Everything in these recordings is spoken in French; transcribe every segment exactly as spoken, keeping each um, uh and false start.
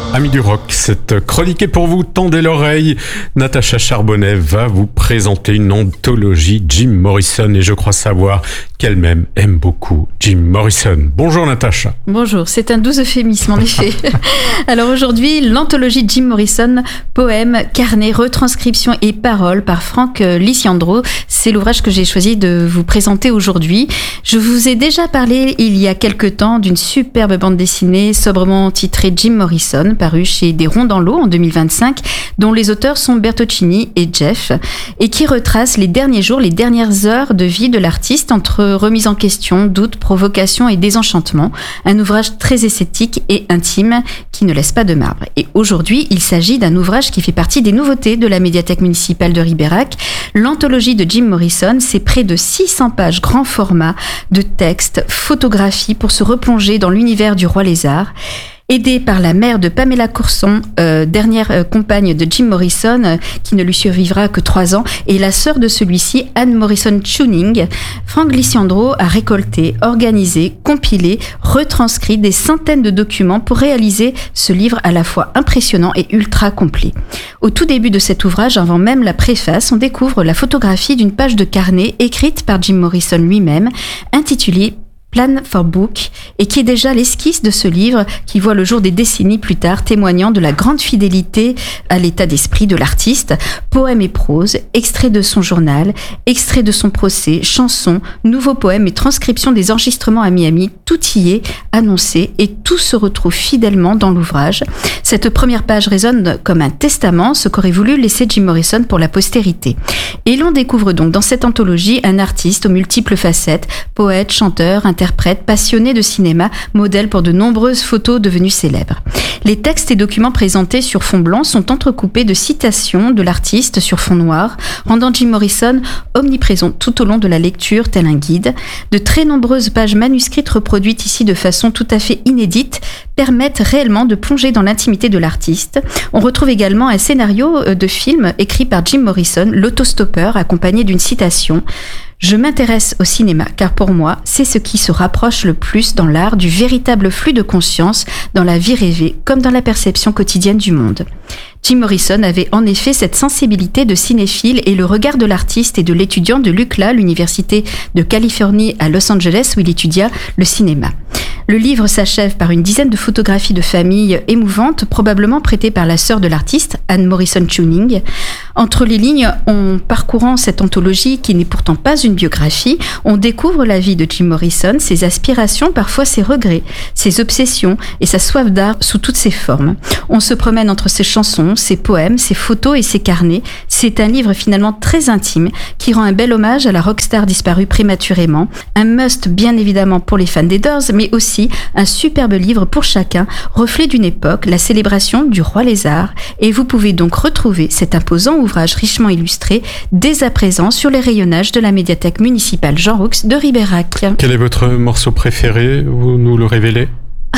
Amis du rock, cette chronique est pour vous, tendez l'oreille. Natacha Charbonnet va vous présenter une anthologie Jim Morrison et je crois savoir qu'elle-même aime beaucoup Jim Morrison. Bonjour Natacha. Bonjour, c'est un doux euphémisme en effet. Alors aujourd'hui, l'anthologie Jim Morrison, poèmes, carnets, retranscriptions et paroles par Frank Lisiandro. C'est l'ouvrage que j'ai choisi de vous présenter aujourd'hui. Je vous ai déjà parlé il y a quelque temps d'une superbe bande dessinée sobrement titrée Jim Morrison, parue chez Des Ronds dans l'eau en deux mille vingt-cinq, dont les auteurs sont Bertoncini et Jeff, et qui retrace les derniers jours, les dernières heures de vie de l'artiste entre remise en question, doute, provocation et désenchantement. Un ouvrage très esthétique et intime qui ne laisse pas de marbre. Et aujourd'hui, il s'agit d'un ouvrage qui fait partie des nouveautés de la médiathèque municipale de Ribérac. L'anthologie de Jim Morrison, c'est près de six cents pages grand format de textes, photographies pour se replonger dans l'univers du Roi Lézard. Aidée par la mère de Pamela Courson, euh, dernière euh, compagne de Jim Morrison, euh, qui ne lui survivra que trois ans, et la sœur de celui-ci, Anne Morrison Tuning, Frank Lisiandro a récolté, organisé, compilé, retranscrit des centaines de documents pour réaliser ce livre à la fois impressionnant et ultra complet. Au tout début de cet ouvrage, avant même la préface, on découvre la photographie d'une page de carnet écrite par Jim Morrison lui-même, intitulée Plan for Book, et qui est déjà l'esquisse de ce livre qui voit le jour des décennies plus tard, témoignant de la grande fidélité à l'état d'esprit de l'artiste. Poèmes et prose, extraits de son journal, extraits de son procès, chansons, nouveaux poèmes et transcriptions des enregistrements à Miami, tout y est annoncé et tout se retrouve fidèlement dans l'ouvrage. Cette première page résonne comme un testament, ce qu'aurait voulu laisser Jim Morrison pour la postérité. Et l'on découvre donc dans cette anthologie un artiste aux multiples facettes, poète, chanteur, interprète, passionné de cinéma, modèle pour de nombreuses photos devenues célèbres. Les textes et documents présentés sur fond blanc sont entrecoupés de citations de l'artiste sur fond noir, rendant Jim Morrison omniprésent tout au long de la lecture, tel un guide. De très nombreuses pages manuscrites reproduites ici de façon tout à fait inédite permettent réellement de plonger dans l'intimité de l'artiste. On retrouve également un scénario de film écrit par Jim Morrison, l'autostoppeur, accompagné d'une citation. Je m'intéresse au cinéma car pour moi, c'est ce qui se rapproche le plus dans l'art du véritable flux de conscience dans la vie rêvée comme dans la perception quotidienne du monde. Jim Morrison avait en effet cette sensibilité de cinéphile et le regard de l'artiste et de l'étudiant de l'U C L A, l'université de Californie à Los Angeles où il étudia le cinéma. Le livre s'achève par une dizaine de photographies de famille émouvantes, probablement prêtées par la sœur de l'artiste, Anne Morrison Tuning. Entre les lignes, en parcourant cette anthologie qui n'est pourtant pas une biographie, on découvre la vie de Jim Morrison, ses aspirations, parfois ses regrets, ses obsessions et sa soif d'art sous toutes ses formes. On se promène entre ses chansons, ses poèmes, ses photos et ses carnets. C'est un livre finalement très intime qui rend un bel hommage à la rockstar disparue prématurément. Un must bien évidemment pour les fans des Doors, mais aussi un superbe livre pour chacun, reflet d'une époque, la célébration du Roi Lézard. Et vous pouvez donc retrouver cet imposant ouvrage richement illustré dès à présent sur les rayonnages de la médiathèque municipale Jean Roux de Ribérac. Quel est votre morceau préféré? Vous nous le révélez?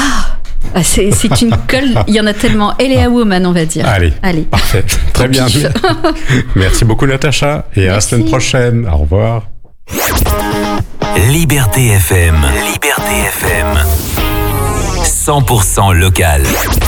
Ah, c'est, c'est une colle, il y en a tellement. Elle est a woman, on va dire. Allez, Allez. Parfait. Très bien. Merci beaucoup Natacha et Merci. À la semaine prochaine. Au revoir. Liberté F M. Liberté F M. cent pour cent local.